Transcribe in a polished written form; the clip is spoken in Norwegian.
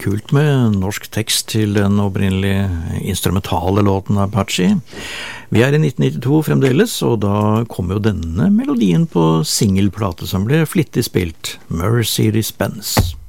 kult med norsk tekst til den opprinnelige instrumentale låten Apache. Vi er i 1992 fremdeles, og da kom jo denne melodien på singelplate som ble flittig spilt, Mercedes-Benz.